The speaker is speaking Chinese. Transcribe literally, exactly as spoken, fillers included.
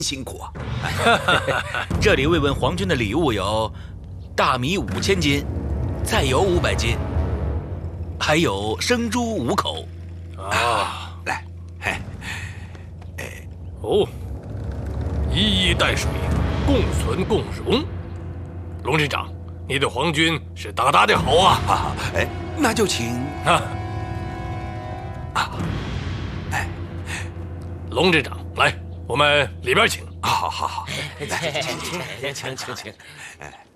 辛苦啊！ 这里慰问皇军的礼物有大米五千斤，菜油五百斤，还有生猪五口。 啊，来，嘿， 哎，哦，一衣带水，共存共荣。龙镇长，你对皇军是大大的好啊！ 啊，哎，那就请啊啊，哎， 龙镇长，来，我们里边请。 好好好好， 请请请请请。 哎。